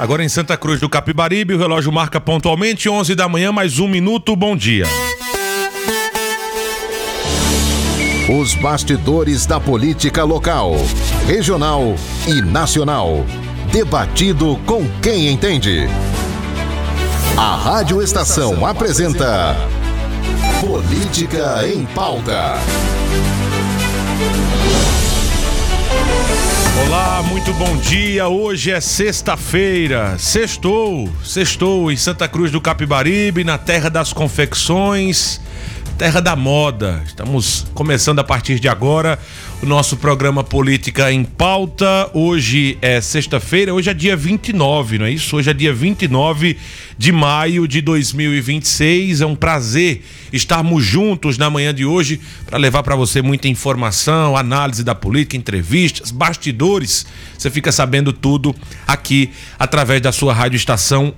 Agora em Santa Cruz do Capibaribe, o relógio marca pontualmente 11 da manhã, mais 1 minuto. Bom dia. Os bastidores da política local, regional e nacional. Debatido com quem entende. A Rádio Estação apresenta Política em Pauta. Olá, muito bom dia. Hoje é sexta-feira. Sextou em Santa Cruz do Capibaribe, na terra das confecções, terra da moda. Estamos começando a partir de agora o nosso programa Política em Pauta. Hoje é sexta-feira, hoje é dia 29, não é isso? Hoje é dia 29 de maio de 2026. É um prazer estarmos juntos na manhã de hoje para levar para você muita informação, análise da política, entrevistas, bastidores. Você fica sabendo tudo aqui através da sua Rádio Estação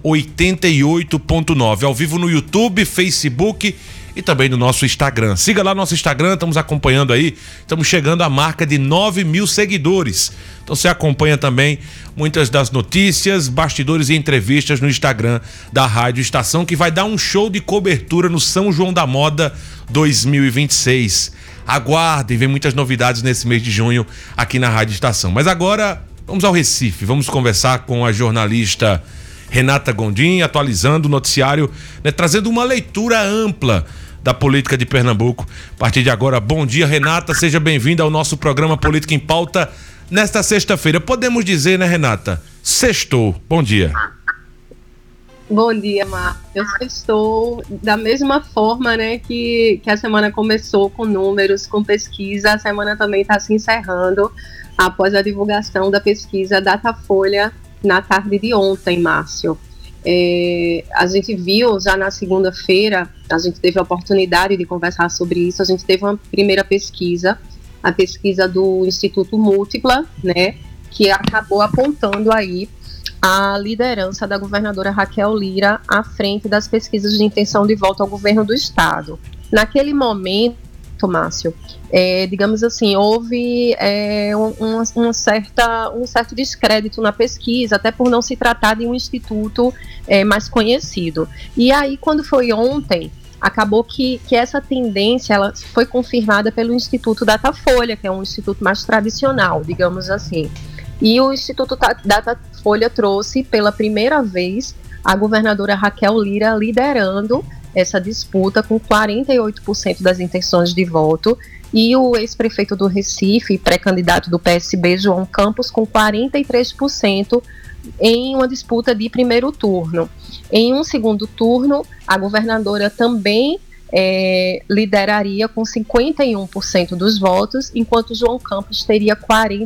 88.9, ao vivo no YouTube, Facebook e também no nosso Instagram. Siga lá nosso Instagram, estamos acompanhando aí, estamos chegando à marca de 9.000 seguidores. Então você acompanha também muitas das notícias, bastidores e entrevistas no Instagram da Rádio Estação, que vai dar um show de cobertura no São João da Moda 2026. Aguardem, vem muitas novidades nesse mês de junho aqui na Rádio Estação. Mas agora, vamos ao Recife, vamos conversar com a jornalista Renata Gondim, atualizando o noticiário, né, trazendo uma leitura ampla da política de Pernambuco. A partir de agora, bom dia, Renata, seja bem-vinda ao nosso programa Política em Pauta nesta sexta-feira. Podemos dizer, né, Renata? Sextou. Bom dia. Bom dia, Mar. Eu estou da mesma forma, né, que a semana começou, com números, com pesquisa. A semana também está se encerrando após a divulgação da pesquisa Datafolha na tarde de ontem, Márcio. A gente viu já na segunda-feira, a gente teve a oportunidade de conversar sobre isso. A gente teve uma primeira pesquisa, a pesquisa do Instituto Múltipla, né, que acabou apontando aí a liderança da governadora Raquel Lira à frente das pesquisas de intenção de voto ao governo do estado. Naquele momento, Márcio, digamos assim, houve um certo descrédito na pesquisa, até por não se tratar de um instituto mais conhecido. E aí, quando foi ontem, acabou que essa tendência ela foi confirmada pelo Instituto Datafolha, que é um instituto mais tradicional, digamos assim. E o Instituto Datafolha trouxe pela primeira vez a governadora Raquel Lira liderando essa disputa com 48% das intenções de voto, e o ex-prefeito do Recife, pré-candidato do PSB, João Campos, com 43% em uma disputa de primeiro turno. Em um segundo turno, a governadora também lideraria com 51% dos votos, enquanto João Campos teria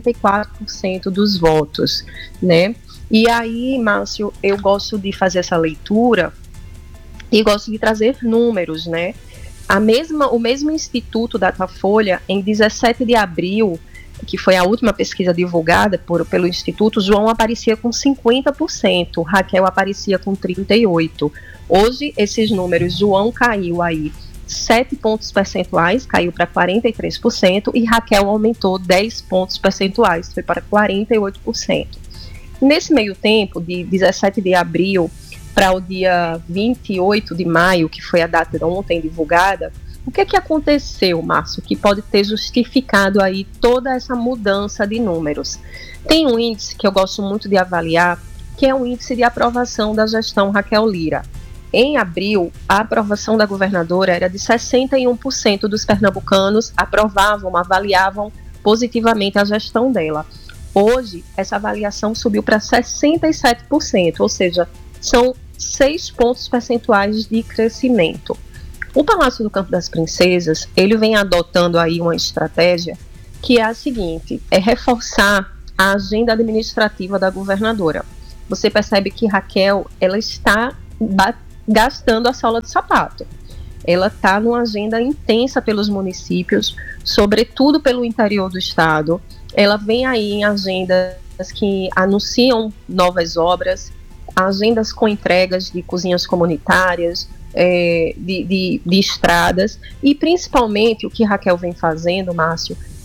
44% dos votos, né? E aí, Márcio, eu gosto de fazer essa leitura e gosto de trazer números, né? O mesmo Instituto Datafolha, em 17 de abril, que foi a última pesquisa divulgada pelo Instituto, João aparecia com 50%, Raquel aparecia com 38%. Hoje, esses números, João caiu aí 7 pontos percentuais, caiu para 43%, e Raquel aumentou 10 pontos percentuais, foi para 48%. Nesse meio tempo, de 17 de abril para o dia 28 de maio, que foi a data de ontem divulgada, o que aconteceu, Márcio, que pode ter justificado aí toda essa mudança de números? Tem um índice que eu gosto muito de avaliar, que é o índice de aprovação da gestão Raquel Lira. Em abril, a aprovação da governadora era de 61% dos pernambucanos avaliavam positivamente a gestão dela. Hoje, essa avaliação subiu para 67%, ou seja, são 6 pontos percentuais de crescimento. O Palácio do Campo das Princesas, ele vem adotando aí uma estratégia que é a seguinte, é reforçar a agenda administrativa da governadora. Você percebe que Raquel, ela está gastando a sola de sapato. Ela está numa agenda intensa pelos municípios, sobretudo pelo interior do estado. Ela vem aí em agendas que anunciam novas obras, agendas com entregas de cozinhas comunitárias, de estradas, e principalmente o que Raquel vem fazendo, Márcio,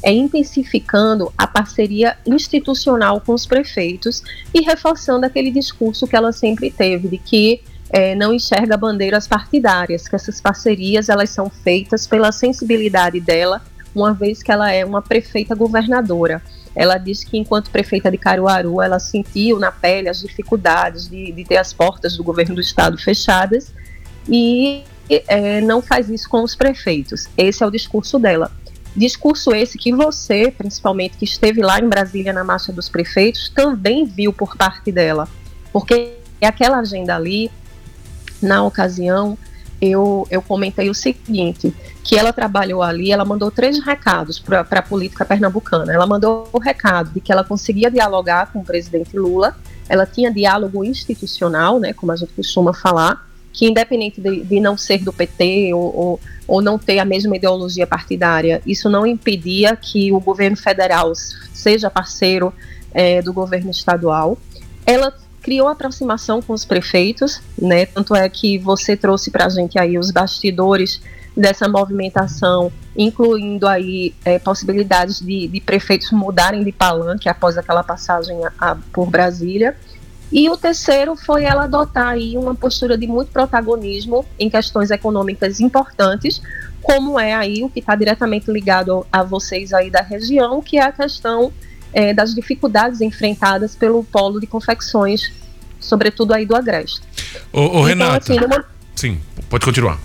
intensificando a parceria institucional com os prefeitos e reforçando aquele discurso que ela sempre teve, de que não enxerga bandeiras partidárias, que essas parcerias elas são feitas pela sensibilidade dela, uma vez que ela é uma prefeita governadora. Ela diz que enquanto prefeita de Caruaru, ela sentiu na pele as dificuldades de ter as portas do governo do estado fechadas e não faz isso com os prefeitos. Esse é o discurso dela. Discurso esse que você, principalmente, que esteve lá em Brasília na Marcha dos Prefeitos, também viu por parte dela. Porque aquela agenda ali, na ocasião, eu comentei o seguinte, que ela trabalhou ali, ela mandou 3 recados para a política pernambucana. Ela mandou o recado de que ela conseguia dialogar com o presidente Lula, ela tinha diálogo institucional, né, como a gente costuma falar, que independente de não ser do PT ou não ter a mesma ideologia partidária, isso não impedia que o governo federal seja parceiro do governo estadual. Ela criou aproximação com os prefeitos, né? Tanto é que você trouxe para a gente aí os bastidores dessa movimentação, incluindo aí possibilidades de prefeitos mudarem de palanque após aquela passagem por Brasília. E o terceiro foi ela adotar aí uma postura de muito protagonismo em questões econômicas importantes, como é aí o que está diretamente ligado a vocês aí da região, que é a questão das dificuldades enfrentadas pelo polo de confecções, sobretudo aí do Agreste. Então, Renata, assim, sim, pode continuar.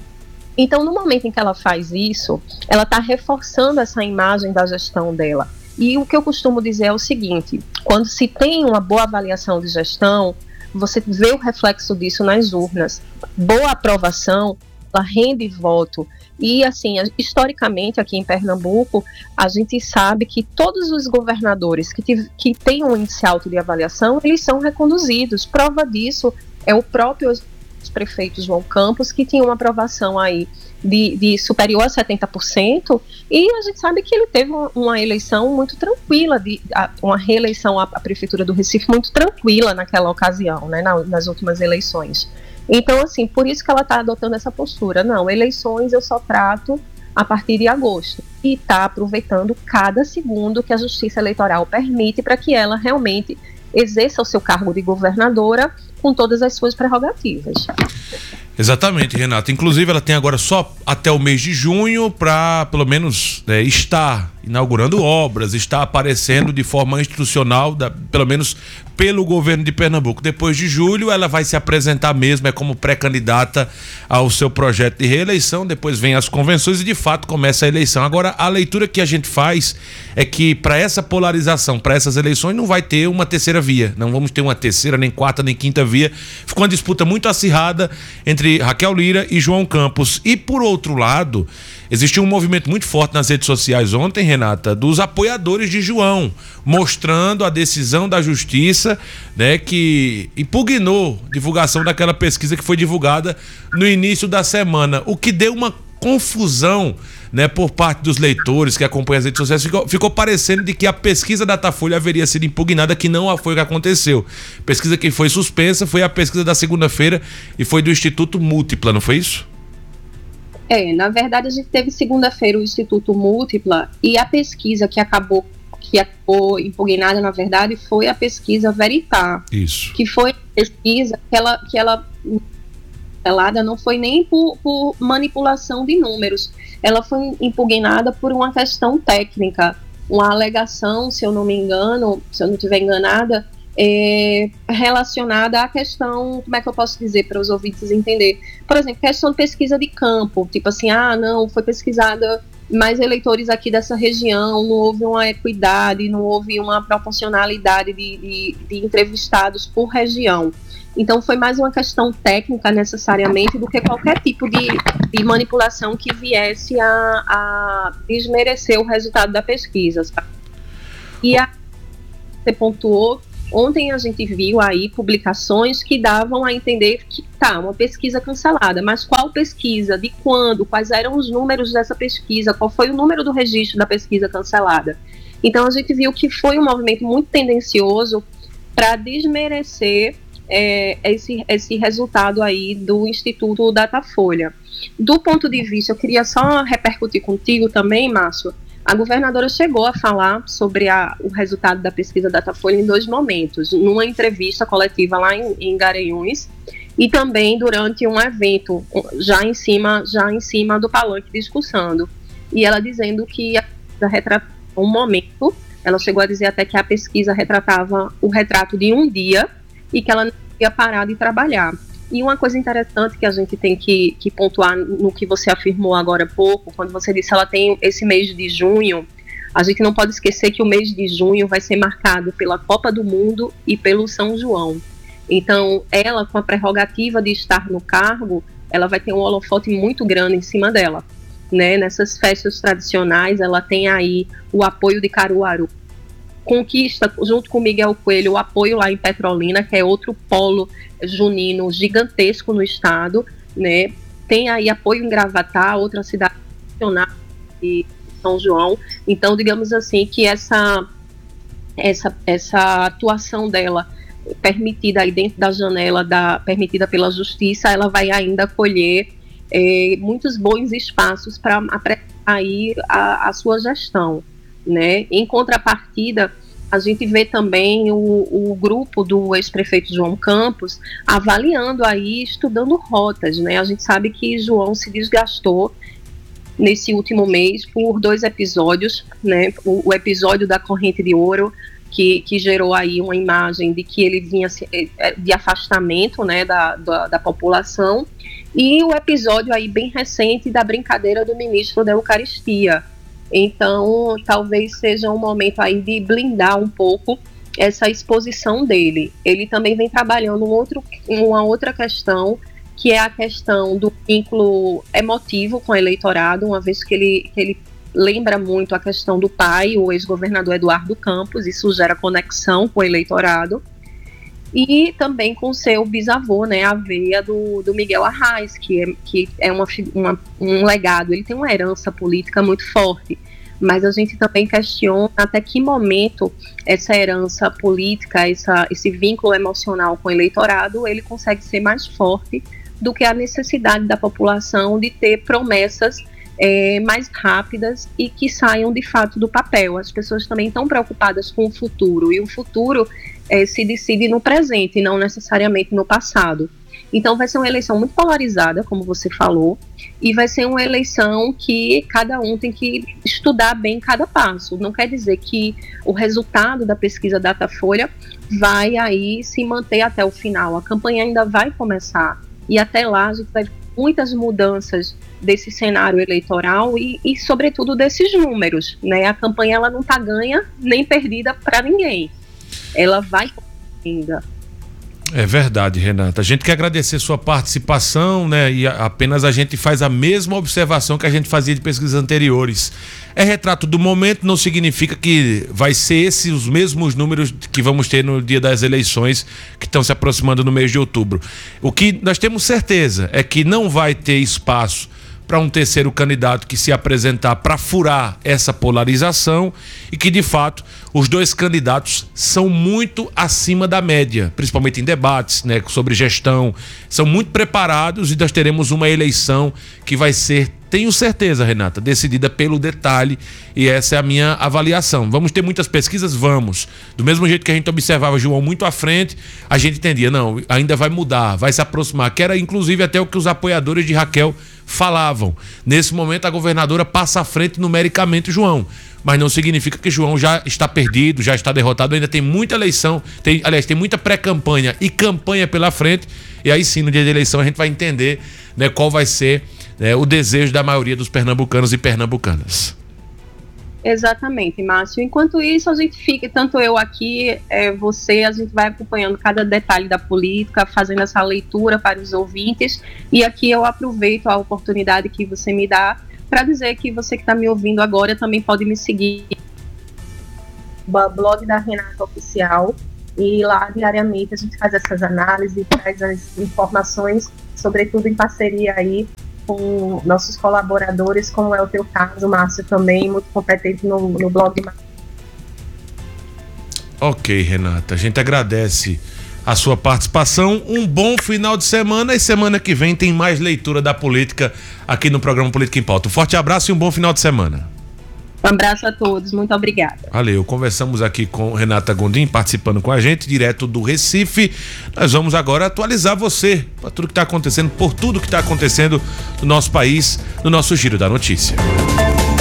Então, no momento em que ela faz isso, ela está reforçando essa imagem da gestão dela. E o que eu costumo dizer é o seguinte, quando se tem uma boa avaliação de gestão, você vê o reflexo disso nas urnas. Boa aprovação, ela rende voto. E, assim, historicamente, aqui em Pernambuco, a gente sabe que todos os governadores que têm um índice alto de avaliação, eles são reconduzidos. Prova disso é o próprio prefeito João Campos, que tinha uma aprovação aí de superior a 70%, e a gente sabe que ele teve uma eleição muito tranquila, uma reeleição à Prefeitura do Recife muito tranquila naquela ocasião, né, nas últimas eleições. Então, assim, por isso que ela está adotando essa postura. Não, eleições eu só trato a partir de agosto. E está aproveitando cada segundo que a Justiça Eleitoral permite para que ela realmente exerça o seu cargo de governadora com todas as suas prerrogativas. Exatamente, Renata. Inclusive, ela tem agora só até o mês de junho para, pelo menos, estar inaugurando obras, estar aparecendo de forma institucional, pelo menos pelo governo de Pernambuco. Depois de julho, ela vai se apresentar mesmo, como pré-candidata ao seu projeto de reeleição. Depois vem as convenções e, de fato, começa a eleição. Agora, a leitura que a gente faz é que, para essa polarização, para essas eleições, não vai ter uma terceira via. Não vamos ter uma terceira, nem quarta, nem quinta via. Ficou uma disputa muito acirrada entre Raquel Lira e João Campos. E, por outro lado, existiu um movimento muito forte nas redes sociais ontem, Renata, dos apoiadores de João, mostrando a decisão da Justiça, né, que impugnou a divulgação daquela pesquisa que foi divulgada no início da semana, o que deu uma confusão, né, por parte dos leitores que acompanham as redes sociais. Ficou parecendo de que a pesquisa da Datafolha haveria sido impugnada, que não foi o que aconteceu. A pesquisa que foi suspensa foi a pesquisa da segunda-feira e foi do Instituto Múltipla, não foi isso? Na verdade, a gente teve segunda-feira o Instituto Múltipla, e a pesquisa que acabou impugnada, na verdade, foi a pesquisa Veritar. Isso. Que foi a pesquisa que ela não foi nem por manipulação de números, ela foi impugnada por uma questão técnica, uma alegação, se eu não me engano, se eu não estiver enganada, relacionada à questão, como é que eu posso dizer para os ouvintes entender? Por exemplo, questão de pesquisa de campo, tipo assim, não, foi pesquisada mais eleitores aqui dessa região, não houve uma equidade, não houve uma proporcionalidade de entrevistados por região. Então foi mais uma questão técnica necessariamente do que qualquer tipo de manipulação que viesse a desmerecer o resultado da pesquisa. Sabe? E você pontuou, ontem a gente viu aí publicações que davam a entender que uma pesquisa cancelada, mas qual pesquisa, de quando, quais eram os números dessa pesquisa, qual foi o número do registro da pesquisa cancelada. Então a gente viu que foi um movimento muito tendencioso para desmerecer esse resultado aí do Instituto Datafolha. Do ponto de vista, eu queria só repercutir contigo também, Márcio, A governadora chegou a falar sobre o resultado da pesquisa Datafolha em 2 momentos, numa entrevista coletiva lá em Garanhuns e também durante um evento já em cima do palanque discussando. E ela dizendo que a pesquisa retratava um momento, ela chegou a dizer até que a pesquisa retratava o retrato de um dia e que ela não ia parar de trabalhar. E uma coisa interessante que a gente tem que pontuar no que você afirmou agora há pouco, quando você disse que ela tem esse mês de junho, a gente não pode esquecer que o mês de junho vai ser marcado pela Copa do Mundo e pelo São João. Então, ela, com a prerrogativa de estar no cargo, ela vai ter um holofote muito grande em cima dela, né? Nessas festas tradicionais, ela tem aí o apoio de Caruaru, conquista, junto com Miguel Coelho, o apoio lá em Petrolina, que é outro polo junino gigantesco no estado, né? Tem aí apoio em Gravatá, outra cidade tradicional de São João. Então, digamos assim, que essa atuação dela, permitida aí dentro da janela permitida pela justiça, ela vai ainda colher muitos bons espaços para apresentar aí a sua gestão, né? Em contrapartida, a gente vê também o grupo do ex-prefeito João Campos avaliando aí, estudando rotas, né? A gente sabe que João se desgastou nesse último mês por 2 episódios, né? O episódio da corrente de ouro, que gerou aí uma imagem de que ele vinha de afastamento, né, da população, e o episódio aí bem recente da brincadeira do ministro da Eucaristia. Então, talvez seja um momento aí de blindar um pouco essa exposição dele. Ele também vem trabalhando uma outra questão, que é a questão do vínculo emotivo com o eleitorado, uma vez que ele lembra muito a questão do pai, o ex-governador Eduardo Campos, isso gera conexão com o eleitorado. E também com seu bisavô, né, a veia do Miguel Arraes, que é um legado, ele tem uma herança política muito forte, mas a gente também questiona até que momento essa herança política, esse vínculo emocional com o eleitorado, ele consegue ser mais forte do que a necessidade da população de ter promessas mais rápidas e que saiam de fato do papel. As pessoas também estão preocupadas com o futuro, e o futuro se decide no presente e não necessariamente no passado. Então vai ser uma eleição muito polarizada, como você falou, e vai ser uma eleição que cada um tem que estudar bem cada passo. Não quer dizer que o resultado da pesquisa Datafolha vai aí se manter até o final. A campanha ainda vai começar, e até lá a gente vai ver muitas mudanças desse cenário eleitoral e sobretudo desses números, né? A campanha ela não está ganha nem perdida para ninguém. Ela vai ainda. É verdade, Renata. A gente quer agradecer sua participação, né? E apenas a gente faz a mesma observação que a gente fazia de pesquisas anteriores. É retrato do momento, não significa que vai ser esses os mesmos números que vamos ter no dia das eleições que estão se aproximando no mês de outubro. O que nós temos certeza é que não vai ter espaço para um terceiro candidato que se apresentar para furar essa polarização, e que de fato os 2 candidatos são muito acima da média, principalmente em debates, né, sobre gestão, são muito preparados, e nós teremos uma eleição que vai ser, tenho certeza, Renata, decidida pelo detalhe, e essa é a minha avaliação. Vamos ter muitas pesquisas? Vamos. Do mesmo jeito que a gente observava João muito à frente, a gente entendia, não, ainda vai mudar, vai se aproximar, que era inclusive até o que os apoiadores de Raquel falavam. Nesse momento a governadora passa à frente numericamente João, mas não significa que João já está perdido, já está derrotado. Ainda tem muita eleição, tem muita pré-campanha e campanha pela frente, e aí sim, no dia da eleição, a gente vai entender, né, qual vai ser, né, o desejo da maioria dos pernambucanos e pernambucanas. Exatamente, Márcio. Enquanto isso, a gente fica, tanto eu aqui, você, a gente vai acompanhando cada detalhe da política, fazendo essa leitura para os ouvintes, e aqui eu aproveito a oportunidade que você me dá para dizer que você que está me ouvindo agora também pode me seguir no blog da Renata Oficial, e lá diariamente a gente faz essas análises, traz as informações, sobretudo em parceria aí com nossos colaboradores, como é o teu caso, Márcio, também muito competente no blog. Ok, Renata, a gente agradece a sua participação. Um bom final de semana, e semana que vem tem mais leitura da política aqui no programa Política em Pauta. Um forte abraço e um bom final de semana. Um abraço a todos, muito obrigada. Valeu, conversamos aqui com Renata Gondim, participando com a gente, direto do Recife. Nós vamos agora atualizar você para tudo que está acontecendo, por tudo que está acontecendo no nosso país, no nosso Giro da Notícia.